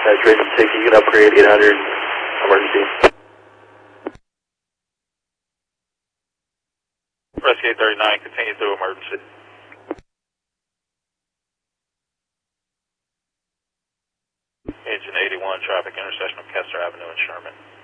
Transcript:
Saturation 6, you can upgrade 800, emergency. Rescue 839, continue through emergency. Engine 81, traffic intersection of Kessler Avenue and Sherman.